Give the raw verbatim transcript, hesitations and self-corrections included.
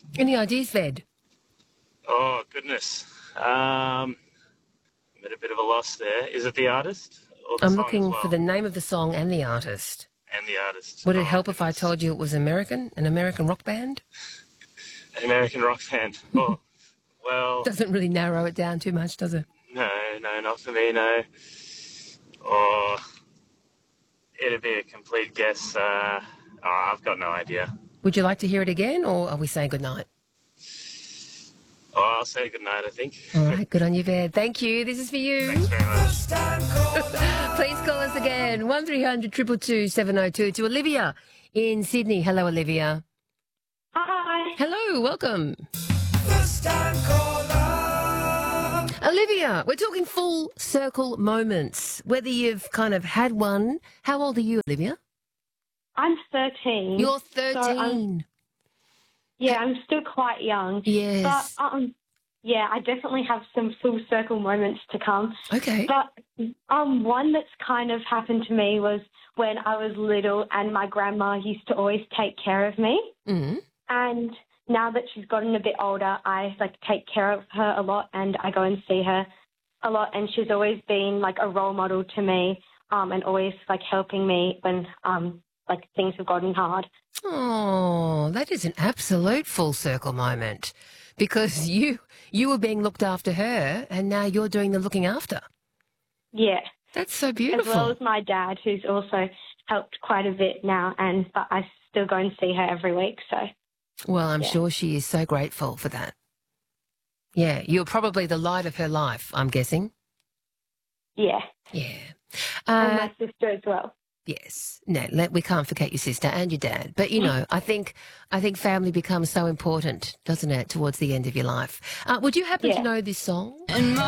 Any ideas, Ved? Oh, goodness. Um, I'm at a bit of a loss there. Is it the artist or the I'm song as looking for well? the name of the song and the artist. And the artist. Would it Oh, help if I goodness. told you it was American, an American rock band? An American rock band. Oh, well, Doesn't really narrow it down too much, does it? no, no, not for me, no. Oh, it'd be a complete guess. Uh, oh, I've got no idea. Would you like to hear it again, or are we saying goodnight? Oh, I'll say goodnight, I think. All right, good on you, Ved. Thank you. This is for you. Thanks very much. Please call us again. one three hundred two two two seven oh two to Olivia in Sydney. Hello, Olivia. Hi. Hello, welcome. Olivia, we're talking full circle moments. Whether you've kind of had one. How old are you, Olivia? I'm thirteen. You're so I'm- thirteen. yeah, I'm still quite young. Yes. But, um, yeah, I definitely have some full circle moments to come. Okay. But um, one that's kind of happened to me was when I was little and my grandma used to always take care of me. Mm. And now that she's gotten a bit older, I, like, take care of her a lot and I go and see her a lot. And she's always been, like, a role model to me um, and always, like, helping me when, um, like, things have gotten hard. Oh, that is an absolute full circle moment because you you were being looked after her and now you're doing the looking after. Yeah. That's so As beautiful. well as my dad, who's also helped quite a bit now, and but I still go and see her every week. So, Well, I'm yeah. sure she is so grateful for that. Yeah, you're probably the light of her life, I'm guessing. yeah, Yeah. and Uh, my sister as well. yes. No, let, we can't forget your sister and your dad. But, you know, I think I think family becomes so important, doesn't it, towards the end of your life. Uh, would you happen to Yeah. know this song? And